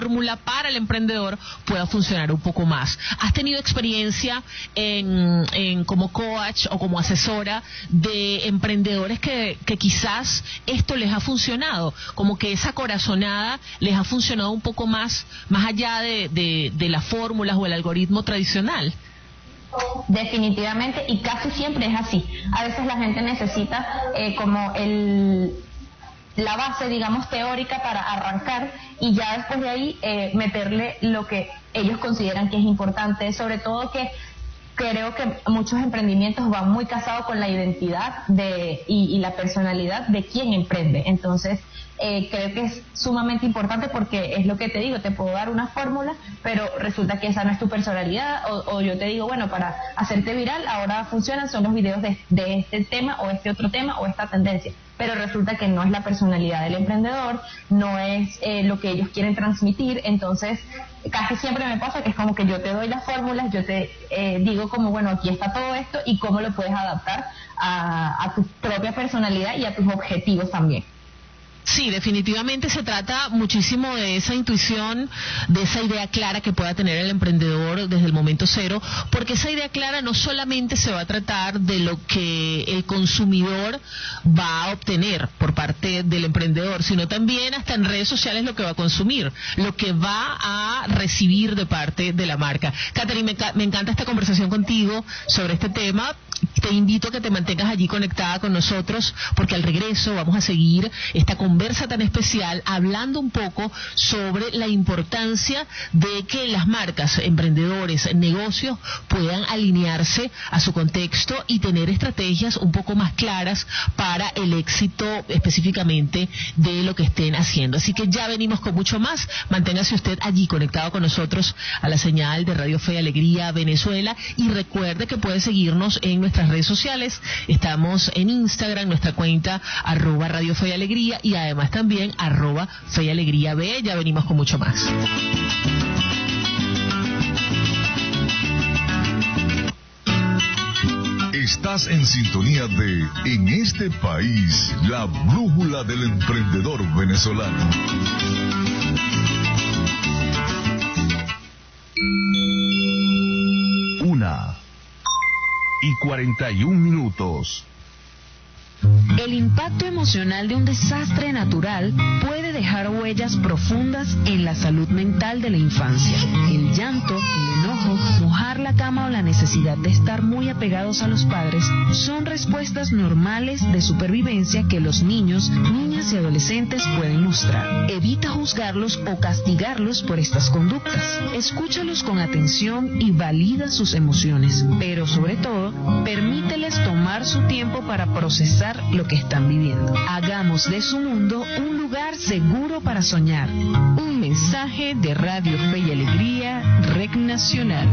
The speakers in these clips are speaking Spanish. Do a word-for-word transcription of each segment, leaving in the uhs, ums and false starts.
fórmula para el emprendedor pueda funcionar un poco más. ¿Has tenido experiencia en, en como coach o como asesora de emprendedores que, que quizás esto les ha funcionado? Como que esa corazonada les ha funcionado un poco más, más allá de, de, de las fórmulas o el algoritmo tradicional. Definitivamente, y casi siempre es así. A veces la gente necesita eh, como el la base, digamos, teórica para arrancar, y ya después de ahí eh, meterle lo que ellos consideran que es importante, sobre todo que creo que muchos emprendimientos van muy casados con la identidad de y, y la personalidad de quien emprende. Entonces eh, creo que es sumamente importante, porque es lo que te digo, te puedo dar una fórmula, pero resulta que esa no es tu personalidad, o, o yo te digo, bueno, para hacerte viral ahora funcionan son los videos de, de este tema o este otro tema o esta tendencia, pero resulta que no es la personalidad del emprendedor, no es eh, lo que ellos quieren transmitir. Entonces casi siempre me pasa que es como que yo te doy las fórmulas, yo te eh, digo como, bueno, aquí está todo esto y cómo lo puedes adaptar a, a tu propia personalidad y a tus objetivos también. Sí, definitivamente se trata muchísimo de esa intuición, de esa idea clara que pueda tener el emprendedor desde el momento cero, porque esa idea clara no solamente se va a tratar de lo que el consumidor va a obtener por parte del emprendedor, sino también hasta en redes sociales lo que va a consumir, lo que va a recibir de parte de la marca. Catherine, me, me encanta esta conversación contigo sobre este tema. Te invito a que te mantengas allí conectada con nosotros, porque al regreso vamos a seguir esta conversa tan especial hablando un poco sobre la importancia de que las marcas, emprendedores, negocios puedan alinearse a su contexto y tener estrategias un poco más claras para el éxito específicamente de lo que estén haciendo. Así que ya venimos con mucho más. Manténgase usted allí conectado con nosotros a la señal de Radio Fe y Alegría Venezuela, y recuerde que puede seguirnos en nuestras redes sociales. Estamos en Instagram, nuestra cuenta arroba Radio Fe y Alegría, y además también arroba Fe y Alegría B. Ya venimos con mucho más. Estás en sintonía de En este país, la brújula del emprendedor venezolano. Una y cuarenta y un minutos. El impacto emocional de un desastre natural puede dejar huellas profundas en la salud mental de la infancia. El llanto, el enojo, mojar la cama o la necesidad de estar muy apegados a los padres son respuestas normales de supervivencia que los niños, niñas y adolescentes pueden mostrar. Evita juzgarlos o castigarlos por estas conductas. Escúchalos con atención y valida sus emociones, pero sobre todo, permíteles tomar su tiempo para procesar lo que están viviendo. Hagamos de su mundo un lugar seguro para soñar. Un mensaje de Radio Fe y Alegría, Red Nacional.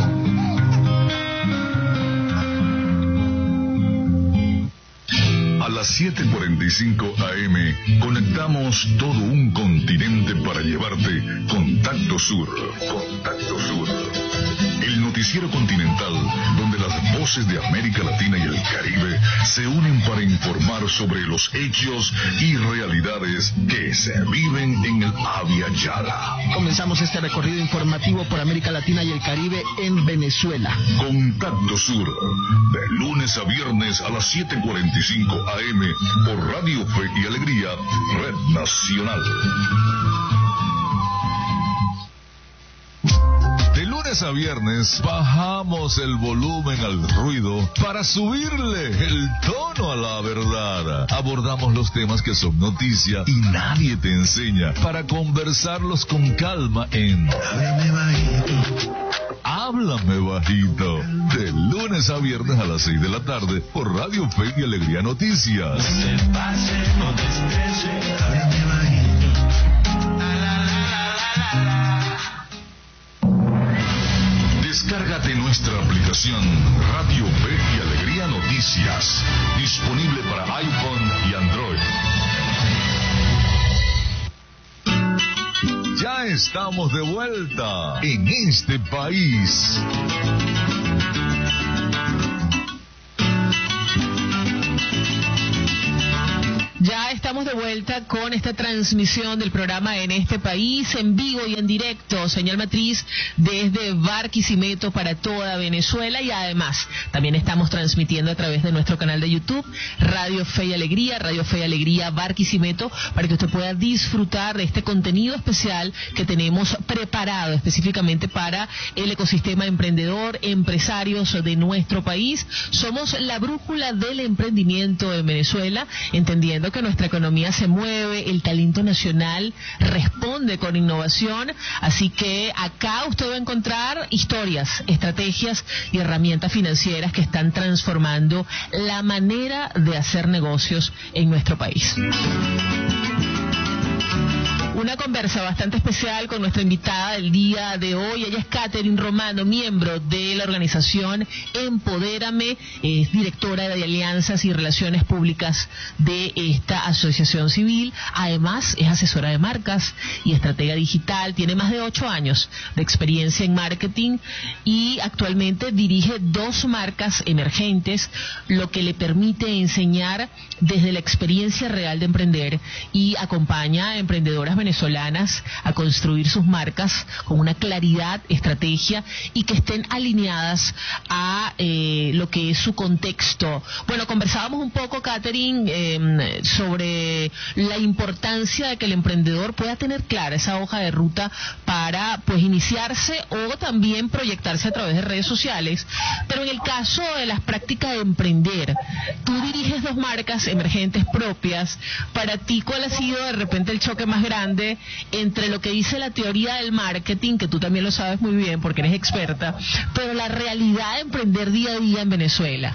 A las siete cuarenta y cinco A M conectamos todo un continente para llevarte Contacto Sur. Contacto Sur. El noticiero continental donde las voces de América Latina y el Caribe se unen para informar sobre los hechos y realidades que se viven en el Abya Yala. Comenzamos este recorrido informativo por América Latina y el Caribe en Venezuela. Contacto Sur, de lunes a viernes a las siete cuarenta y cinco A M por Radio Fe y Alegría, Red Nacional. De lunes a viernes bajamos el volumen al ruido para subirle el tono a la verdad. Abordamos los temas que son noticia y nadie te enseña, para conversarlos con calma en Háblame Bajito. Háblame Bajito. De lunes a viernes a las seis de la tarde por Radio Fe y Alegría Noticias. No te pase, no te estreses. Háblame Bajito. La, la, la, la, la, la. Descárgate nuestra aplicación Radio Fe y Alegría Noticias, disponible para iPhone y Android. Ya estamos de vuelta en este país. Ya estamos estamos de vuelta con esta transmisión del programa En este País, en vivo y en directo, señal matriz desde Barquisimeto para toda Venezuela, y además también estamos transmitiendo a través de nuestro canal de YouTube, Radio Fe y Alegría, Radio Fe y Alegría Barquisimeto, para que usted pueda disfrutar de este contenido especial que tenemos preparado específicamente para el ecosistema emprendedor, empresarios de nuestro país. Somos la brújula del emprendimiento en Venezuela, entendiendo que nuestra economía se mueve, el talento nacional responde con innovación, así que acá usted va a encontrar historias, estrategias y herramientas financieras que están transformando la manera de hacer negocios en nuestro país. Una conversa bastante especial con nuestra invitada del día de hoy. Ella es Catherine Romano, miembro de la organización Empodérame, es directora de alianzas y relaciones públicas de esta asociación civil. Además, es asesora de marcas y estratega digital. Tiene más de ocho años de experiencia en marketing y actualmente dirige dos marcas emergentes, lo que le permite enseñar desde la experiencia real de emprender, y acompaña a emprendedoras venezolanas a construir sus marcas con una claridad, estrategia, y que estén alineadas a eh, lo que es su contexto. Bueno, conversábamos un poco, Catherine, eh, sobre la importancia de que el emprendedor pueda tener clara esa hoja de ruta para pues iniciarse o también proyectarse a través de redes sociales. Pero en el caso de las prácticas de emprender, tú diriges dos marcas emergentes propias. Para ti, ¿cuál ha sido de repente el choque más grande entre lo que dice la teoría del marketing, que tú también lo sabes muy bien porque eres experta, pero la realidad de emprender día a día en Venezuela?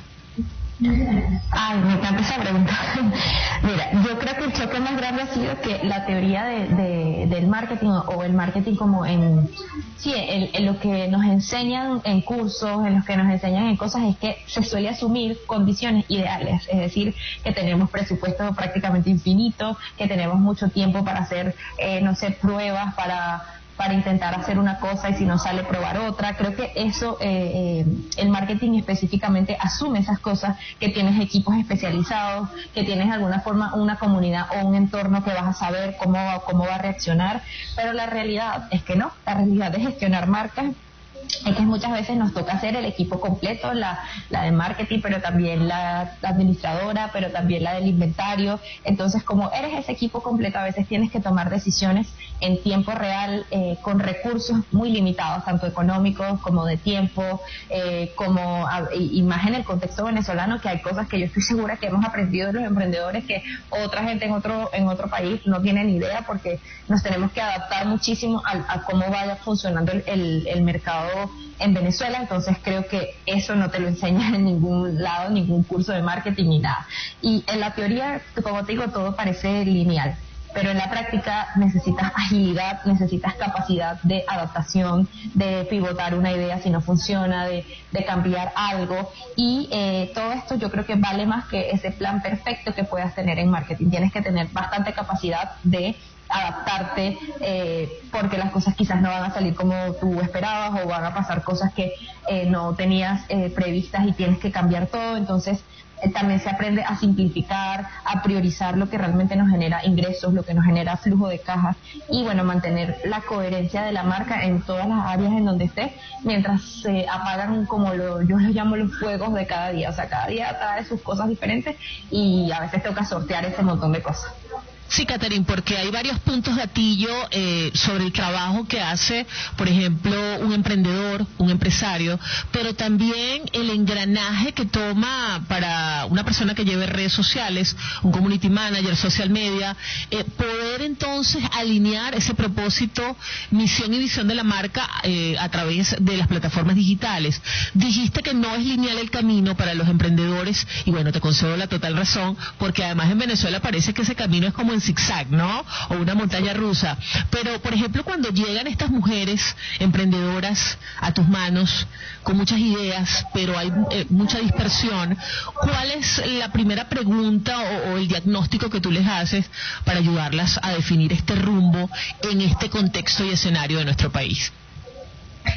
Ay, me encanta esa pregunta. Mira, yo creo que el choque más grande ha sido que la teoría de, de, del marketing, o el marketing como en, sí, en, en lo que nos enseñan en cursos, en los que nos enseñan en cosas, es que se suele asumir condiciones ideales, es decir, que tenemos presupuesto prácticamente infinito, que tenemos mucho tiempo para hacer, eh, no sé, pruebas, para para intentar hacer una cosa y si no sale probar otra. Creo que eso, eh, eh, el marketing específicamente asume esas cosas, que tienes equipos especializados, que tienes de alguna forma una comunidad o un entorno que vas a saber cómo, cómo va a reaccionar, pero la realidad es que no, la realidad de gestionar marcas es que muchas veces nos toca hacer el equipo completo, la, la de marketing, pero también la, la administradora, pero también la del inventario. Entonces, como eres ese equipo completo, a veces tienes que tomar decisiones en tiempo real, eh, con recursos muy limitados, tanto económicos como de tiempo, eh, como a, y, y más en el contexto venezolano, que hay cosas que yo estoy segura que hemos aprendido de los emprendedores que otra gente en otro en otro país no tiene ni idea, porque nos tenemos que adaptar muchísimo a, a cómo vaya funcionando el, el, el mercado en Venezuela. Entonces creo que eso no te lo enseñan en ningún lado, ningún curso de marketing ni nada. Y en la teoría, como te digo, todo parece lineal, pero en la práctica necesitas agilidad, necesitas capacidad de adaptación, de pivotar una idea si no funciona, de, de cambiar algo, y eh, todo esto yo creo que vale más que ese plan perfecto que puedas tener en marketing. Tienes que tener bastante capacidad de adaptarte, eh, porque las cosas quizás no van a salir como tú esperabas, o van a pasar cosas que eh, no tenías eh, previstas y tienes que cambiar todo. Entonces eh, también se aprende a simplificar, a priorizar lo que realmente nos genera ingresos, lo que nos genera flujo de caja, y bueno, mantener la coherencia de la marca en todas las áreas en donde esté, mientras se apagan, como lo, yo los llamo, los fuegos de cada día. O sea, cada día trae sus cosas diferentes y a veces toca sortear ese montón de cosas. Sí, Catherine, porque hay varios puntos gatillo eh, sobre el trabajo que hace, por ejemplo, un emprendedor, un empresario, pero también el engranaje que toma para una persona que lleve redes sociales, un community manager, social media, eh, poder entonces alinear ese propósito, misión y visión de la marca eh, a través de las plataformas digitales. Dijiste que no es lineal el camino para los emprendedores, y bueno, te concedo la total razón, porque además en Venezuela parece que ese camino es como en zigzag, ¿no? O una montaña rusa. Pero, por ejemplo, cuando llegan estas mujeres emprendedoras a tus manos con muchas ideas, pero hay eh, mucha dispersión, ¿cuál es la primera pregunta o, o el diagnóstico que tú les haces para ayudarlas a definir este rumbo en este contexto y escenario de nuestro país?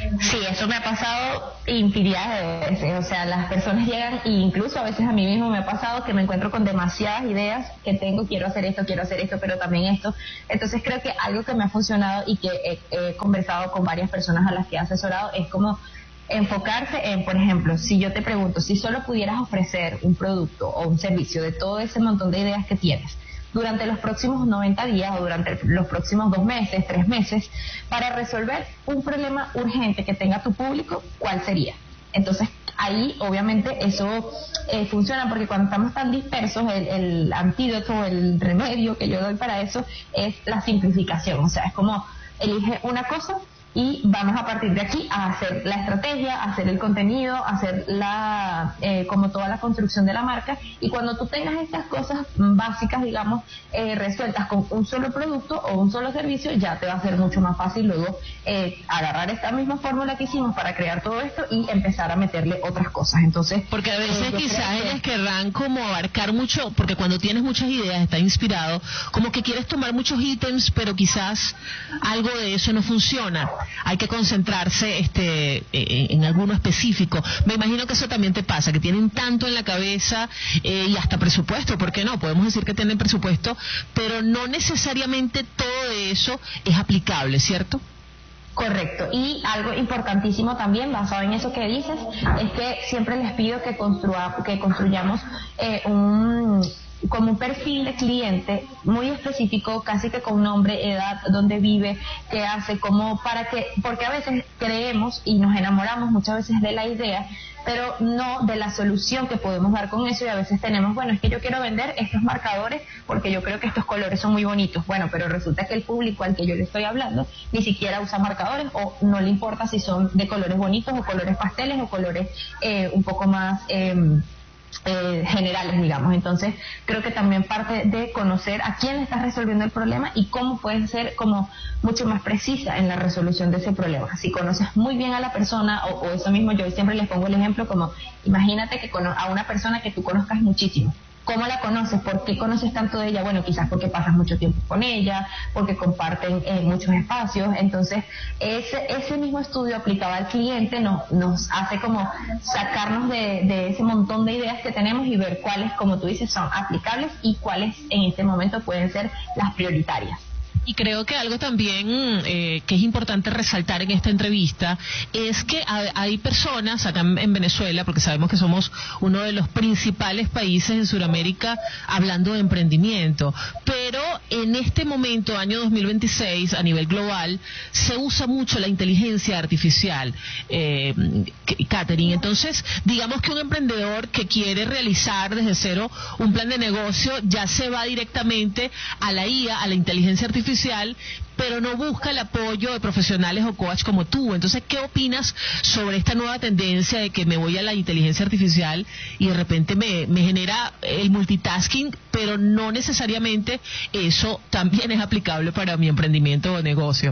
Sí, eso me ha pasado infinidad de veces, o sea, las personas llegan e incluso a veces a mí mismo me ha pasado que me encuentro con demasiadas ideas que tengo, quiero hacer esto, quiero hacer esto, pero también esto. Entonces creo que algo que me ha funcionado y que he, he conversado con varias personas a las que he asesorado es como enfocarse en, por ejemplo, si yo te pregunto, si solo pudieras ofrecer un producto o un servicio de todo ese montón de ideas que tienes durante los próximos noventa días o durante los próximos dos meses, tres meses, para resolver un problema urgente que tenga tu público, ¿cuál sería? Entonces, ahí obviamente eso eh, funciona porque cuando estamos tan dispersos, el, el antídoto, el remedio que yo doy para eso es la simplificación. O sea, es como elige una cosa y vamos a partir de aquí a hacer la estrategia, a hacer el contenido, a hacer la eh, como toda la construcción de la marca, y cuando tú tengas estas cosas básicas, digamos, eh, resueltas con un solo producto o un solo servicio, ya te va a ser mucho más fácil luego eh, agarrar esta misma fórmula que hicimos para crear todo esto y empezar a meterle otras cosas. Entonces, porque a veces eh, quizás que... ellas querrán como abarcar mucho, porque cuando tienes muchas ideas, estás inspirado, como que quieres tomar muchos ítems, pero quizás algo de eso no funciona. Hay que concentrarse este en alguno específico. Me imagino que eso también te pasa, que tienen tanto en la cabeza eh, y hasta presupuesto, ¿por qué no? Podemos decir que tienen presupuesto, pero no necesariamente todo de eso es aplicable, ¿cierto? Correcto. Y algo importantísimo también, basado en eso que dices, es que siempre les pido que, construa, que construyamos eh, un... como un perfil de cliente muy específico, casi que con nombre, edad, dónde vive, qué hace, cómo, para que, porque a veces creemos y nos enamoramos muchas veces de la idea, pero no de la solución que podemos dar con eso, y a veces tenemos, bueno, es que yo quiero vender estos marcadores porque yo creo que estos colores son muy bonitos, bueno, pero resulta que el público al que yo le estoy hablando ni siquiera usa marcadores, o no le importa si son de colores bonitos o colores pasteles o colores eh, un poco más... Eh, Eh, generales, digamos. Entonces creo que también parte de conocer a quién le estás resolviendo el problema y cómo puedes ser como mucho más precisa en la resolución de ese problema. Si conoces muy bien a la persona, o, o eso mismo, yo siempre les pongo el ejemplo como, imagínate que cono- a una persona que tú conozcas muchísimo. ¿Cómo la conoces? ¿Por qué conoces tanto de ella? Bueno, quizás porque pasas mucho tiempo con ella, porque comparten eh, muchos espacios. Entonces, ese, ese mismo estudio aplicado al cliente nos, nos hace como sacarnos de, de ese montón de ideas que tenemos y ver cuáles, como tú dices, son aplicables y cuáles en este momento pueden ser las prioritarias. Y creo que algo también eh, que es importante resaltar en esta entrevista es que hay personas acá en Venezuela, porque sabemos que somos uno de los principales países en Sudamérica hablando de emprendimiento, pero en este momento, año dos mil veintiséis, a nivel global, se usa mucho la inteligencia artificial, eh, Catherine. Entonces, digamos que un emprendedor que quiere realizar desde cero un plan de negocio ya se va directamente a la I A, a la inteligencia artificial, pero no busca el apoyo de profesionales o coach como tú. Entonces, ¿qué opinas sobre esta nueva tendencia de que me voy a la inteligencia artificial y de repente me, me genera el multitasking, pero no necesariamente eso también es aplicable para mi emprendimiento o negocio?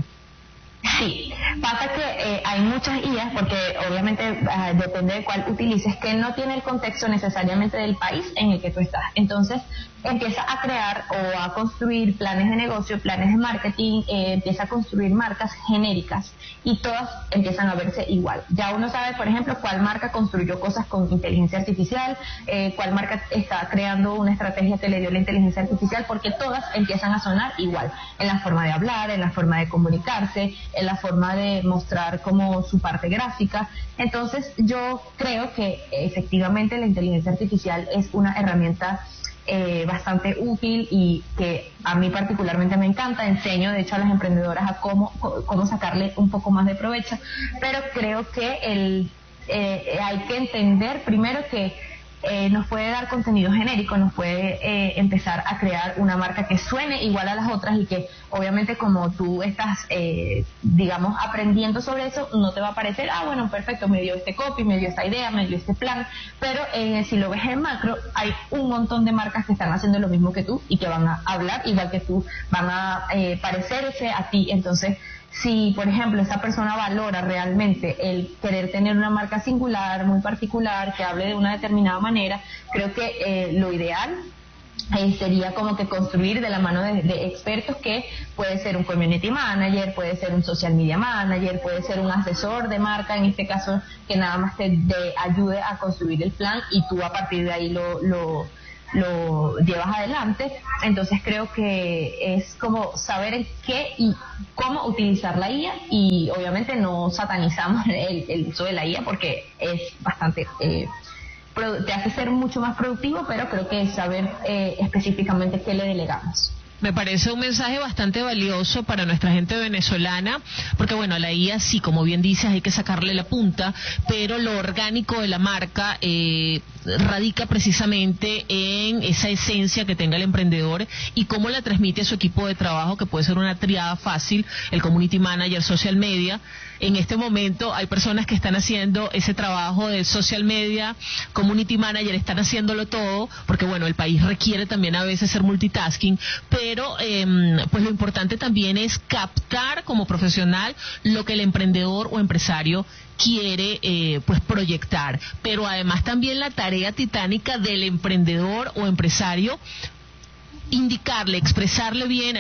Sí, pasa que eh, hay muchas I As, porque obviamente uh, depende de cuál utilices, que no tiene el contexto necesariamente del país en el que tú estás. Entonces empieza a crear o a construir planes de negocio, planes de marketing, eh, empieza a construir marcas genéricas y todas empiezan a verse igual. Ya uno sabe, por ejemplo, cuál marca construyó cosas con inteligencia artificial, eh, cuál marca está creando una estrategia que le dio la inteligencia artificial, porque todas empiezan a sonar igual, en la forma de hablar, en la forma de comunicarse, en la forma de mostrar como su parte gráfica. Entonces yo creo que efectivamente la inteligencia artificial es una herramienta Eh, bastante útil y que a mí particularmente me encanta. Enseño de hecho a las emprendedoras a cómo, cómo sacarle un poco más de provecho, pero creo que el, eh, hay que entender primero que eh, nos puede dar contenido genérico, nos puede eh, empezar a crear una marca que suene igual a las otras, y que obviamente como tú estás eh, digamos aprendiendo sobre eso, no te va a parecer, ah bueno, perfecto, me dio este copy, me dio esta idea, me dio este plan, pero eh, si lo ves en macro, hay un montón de marcas que están haciendo lo mismo que tú y que van a hablar igual que tú, van a eh, parecerse a ti. Entonces, si por ejemplo esa persona valora realmente el querer tener una marca singular, muy particular, que hable de una determinada manera, creo que eh, lo ideal Eh, sería como que construir de la mano de, de expertos, que puede ser un community manager, puede ser un social media manager, puede ser un asesor de marca, en este caso, que nada más te, te ayude a construir el plan y tú a partir de ahí lo, lo, lo llevas adelante. Entonces creo que es como saber en qué y cómo utilizar la I A, y obviamente no satanizamos el, el uso de la I A porque es bastante... Eh, te hace ser mucho más productivo, pero creo que es saber eh, específicamente qué le delegamos. Me parece un mensaje bastante valioso para nuestra gente venezolana, porque bueno, a la I A sí, como bien dices, hay que sacarle la punta, pero lo orgánico de la marca eh, radica precisamente en esa esencia que tenga el emprendedor y cómo la transmite a su equipo de trabajo, que puede ser una triada fácil, el community manager, social media. En este momento hay personas que están haciendo ese trabajo de social media, community manager, están haciéndolo todo, porque bueno, el país requiere también a veces ser multitasking, pero eh, pues lo importante también es captar como profesional lo que el emprendedor o empresario quiere eh, pues proyectar, pero además también la tarea titánica del emprendedor o empresario, indicarle, expresarle bien